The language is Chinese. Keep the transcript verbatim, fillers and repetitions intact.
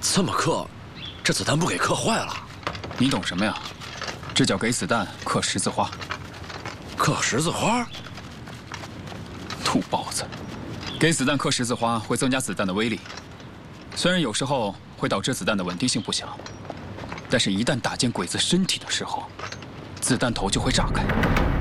这么刻，这子弹不给刻坏了？ 你懂什么呀？这叫给子弹刻十字花。 刻十字花？ 土包子！给子弹刻十字花会增加子弹的威力，虽然有时候会导致子弹的稳定性不强，但是一旦打进鬼子身体的时候，子弹头就会炸开。